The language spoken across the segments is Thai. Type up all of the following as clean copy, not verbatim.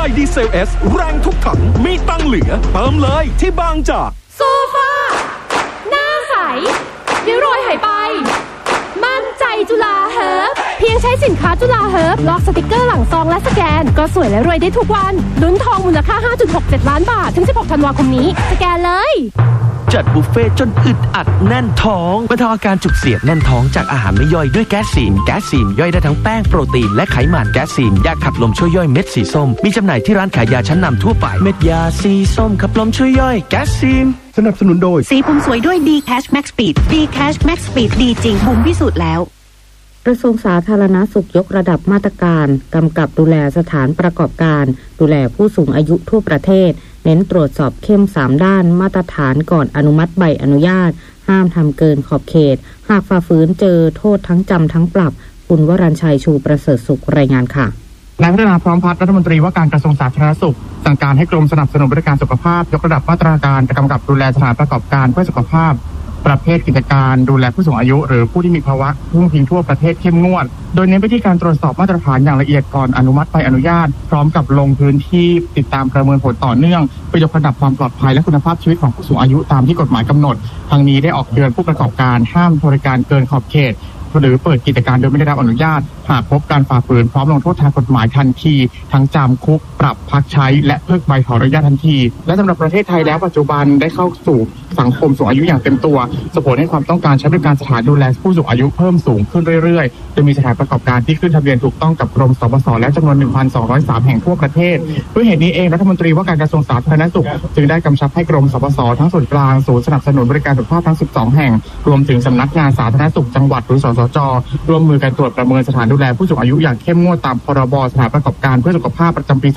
ทยดีเซล S แรงทุกถังมีตังเหลือเติมเลยที่บางจากโซฟาหน้าใสริ้วรอยหายไปมั่นใจจุฬาเฮิร์บเพียงใช้สินค้าจุฬาเฮิร์บลอกสติกเกอร์หลังซองและสแกนก็สวยและรวยได้ทุกวันลุ้นทองมูลค่า 5.67 ล้านบาทถึง16ธันวาคมนี้สแกนเลยจัดบุฟเฟ่จนอึดอัดแน่นท้องบรรเทาอาการจุกเสียดแน่นท้องจากอาหารไม่ย่อยด้วยแก๊สซีนย่อยได้ทั้งแป้งโปรตีนและไขมันแก๊สซีนยาขับลมช่วยย่อยเม็ดสีส้มมีจำหน่ายที่ร้านขายยาชั้นนำทั่วไปเม็ดยาสีส้มขับลมช่วยย่อยแก๊สซีนสนับสนุนโดยสีผมสวยด้วย D Cash Max Speed D Cash Max Speed ดีจริงบุ๋มพิสูจน์แล้วกระทรวงสาธารณสุขยกระดับมาตรการกำกับดูแลสถานประกอบการดูแลผู้สูงอายุทั่วประเทศเน้นตรวจสอบเข้ม3ด้านมาตรฐานก่อนอนุมัติใบอนุญาตห้ามทำเกินขอบเขตหากฝ่าฝืนเจอโทษทั้งจำทั้งปรับคุณวรัญชัยชูประเสริฐสุขรายงานค่ะนายพัฒนาพร้อมพัฒน์รัฐมนตรีว่าการกระทรวงสาธารณสุขสั่งการให้กรมสนับสนุนบริการสุขภาพยกระดับมาตรการกำกับดูแลสถานประกอบการเพื่อสุขภาพประเภทกิจการดูแลผู้สูงอายุหรือผู้ที่มีภาวะพึ่งพิงทั่วประเทศเข้มงวดโดยเน้นไปที่การตรวจสอบมาตรฐานอย่างละเอียดก่อนอนุมัติใบอนุญาตพร้อมกับลงพื้นที่ติดตามประเมินผลต่อเนื่องเพื่อยกระดับความปลอดภัยและคุณภาพชีวิตของผู้สูงอายุตามที่กฎหมายกำหนดทางนี้ได้ออกเตือนผู้ประกอบการห้ามบริการเกินขอบเขตหรือเปิดกิจการโดยไม่ได้รับอนุญาตหากพบการฝ่าฝืนพร้อมลงโทษทางกฎหมายทันทีทั้งจำคุกปรับพักใช้และเพิกใบขออนุญาตทันทีและสำหรับประเทศไทยแล้วปัจจุบันได้เข้าสู่สังคมสูงอายุอย่างเต็มตัวส่งผลให้ความต้องการใช้บริการสถานดูแลผู้สูงอายุเพิ่มสูงขึ้นเรื่อยๆโดยมีสถานประกอบการที่ขึ้นทะเบียนถูกต้องกับกรมสปส.แล้วจำนวน 1,203 แห่งทั่วประเทศด้วยเหตุนี้เองรัฐมนตรีว่าการกระทรวงสาธารณสุขจึงได้กำชับให้กรมสปส.ทั้งส่วนกลางศูนย์สนับสนุนบริการสุขภาพทั้ง12แห่งรวมถึงสำนักงานสาธารณสุขจังหวัดหรือสสจ.ร่วมมือกันตรวจประเมินสถานดูแลผู้สูงอายุอย่างเข้มงวดตามพรบสถานประกอบการเพื่อสุขภาพประจำปี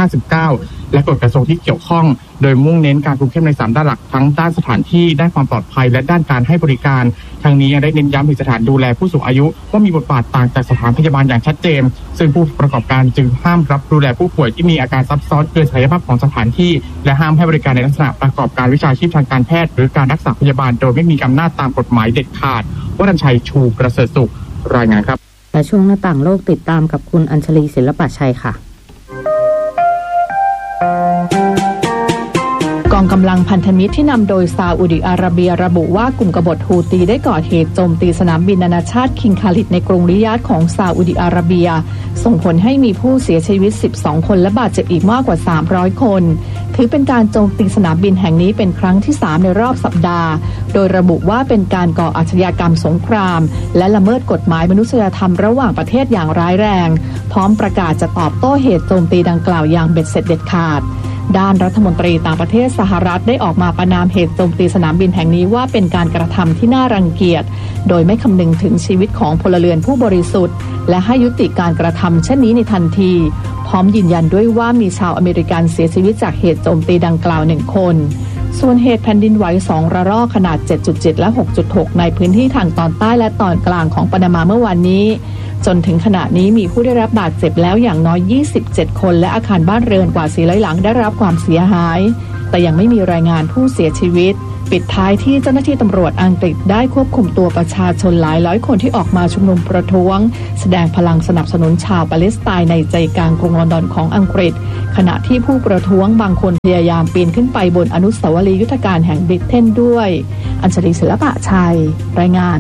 2559 และกฎกระทรวงที่เกี่ยวข้องโดยมุ่งเน้นการคุมเข้มใน3ด้านหลักทั้งด้านสถานที่ด้านความปลอดภัยและด้านการให้บริการทางนี้ยังได้เน้นย้ำถึงสถานดูแลผู้สูงอายุว่ามีบทบาทต่างจากสถานพยาบาลอย่างชัดเจนซึ่งผู้ประกอบการจึงห้ามรับดูแลผู้ป่วยที่มีอาการซับซ้อนเกินศักยภาพของสถานที่และห้ามให้บริการในลักษณะประกอบการวิชาชีพทางการแพทย์หรือการรักษาพยาบาลโดยไม่มีอำนาจตามกฎหมายเด็ดขาดวรัญชัยชูประเสริฐสุขรายงานครับและช่วงหน้าต่างโลกติดตามกับคุณอัญชลีศิลปะชัยค่ะกองกำลังพันธมิตรที่นำโดยซาอุดิอาระเบียระบุว่ากลุ่มกบฏฮูตีได้ก่อเหตุโจมตีสนามบินนานาชาติคิงคาลิดในกรุงริยาดของซาอุดิอาระเบียส่งผลให้มีผู้เสียชีวิต12คนและบาดเจ็บอีกมากกว่า300คนถือเป็นการโจมตีสนามบินแห่งนี้เป็นครั้งที่3ในรอบสัปดาห์โดยระบุว่าเป็นการก่ออาชญากรรมสงครามและละเมิดกฎหมายมนุษยธรรมระหว่างประเทศอย่างร้ายแรงพร้อมประกาศจะตอบโต้เหตุโจมตีดังกล่าวอย่างเบ็ดเสร็จเด็ดขาดด้านรัฐมนตรีต่างประเทศสหรัฐได้ออกมาประณามเหตุโจมตีสนามบินแห่งนี้ว่าเป็นการกระทำที่น่ารังเกียจโดยไม่คำนึงถึงชีวิตของพลเรือนผู้บริสุทธิ์และให้ยุติการกระทำเช่นนี้ในทันทีพร้อมยืนยันด้วยว่ามีชาวอเมริกันเสียชีวิตจากเหตุโจมตีดังกล่าว1คนส่วนเหตุแผ่นดินไหว2ระลอกขนาด 7.7 และ 6.6 ในพื้นที่ทางตอนใต้และตอนกลางของปานามาเมื่อวานนี้จนถึงขณะนี้มีผู้ได้รับบาดเจ็บแล้วอย่างน้อย27คนและอาคารบ้านเรือนกว่า400หลังได้รับความเสียหายแต่ยังไม่มีรายงานผู้เสียชีวิตปิดท้ายที่เจ้าหน้าที่ตำรวจอังกฤษได้ควบคุมตัวประชาชนหลายร้อยคนที่ออกมาชุมนุมประท้วงแสดงพลังสนับสนุนชาวปาเลสไตน์ในใจกลางกรุงลอนดอนของอังกฤษขณะที่ผู้ประท้วงบางคนพยายามปีนขึ้นไปบนอนุสาวรีย์ยุทธการแห่งบริเตนด้วยอัญชลีศิลปะชัยรายงาน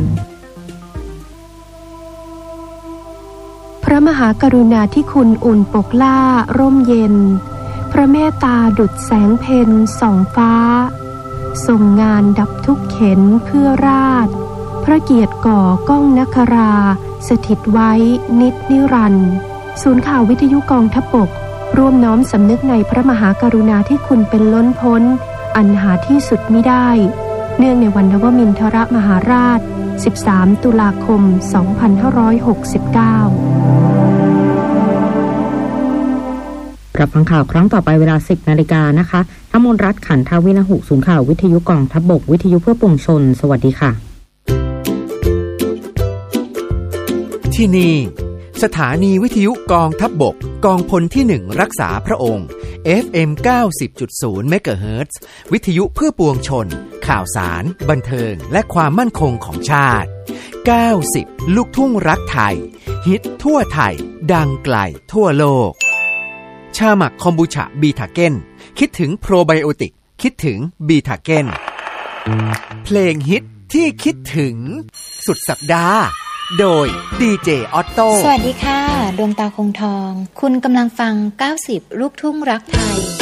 พระมหากรุณาธิคุณอุ่นปกล่าร่มเย็นพระเมตตาดุจแสงเพ็ญส่องฟ้าทรงงานดับทุกเข็ญเพื่อราษฎร์พระเกียรติก่อก้องนคราสถิตไว้นิจนิรันดร์ศูนย์ข่าววิทยุกองทัพบกร่วมน้อมสำนึกในพระมหากรุณาธิคุณเป็นล้นพ้นอันหาที่สุดมิได้เนื่องในวันนวมินทรมหาราช13 ตุลาคม 2569 รับฟังข่าวครั้งต่อไปเวลา 10 นาฬิกานะคะทั้งมนรัฐขันทวินหุศูนย์ข่าววิทยุกองทัพบกวิทยุเพื่อปวงชนสวัสดีค่ะที่นี่สถานีวิทยุกองทัพบกกองพลที่1รักษาพระองค์ FM 90.0 เมกะเฮิรตซ์วิทยุเพื่อปวงชนข่าวสารบันเทิงและความมั่นคงของชาติ90ลูกทุ่งรักไทยฮิตทั่วไทยดังไกลทั่วโลกชาหมักคอมบูชาบีทาเก้นคิดถึงโปรไบโอติกคิดถึงบีทาเก้นเพลงฮิตที่คิดถึงสุดสัปดาห์โดยดีเจออตโต้สวัสดีค่ะดวงตาคงทองคุณกำลังฟัง90ลูกทุ่งรักไทย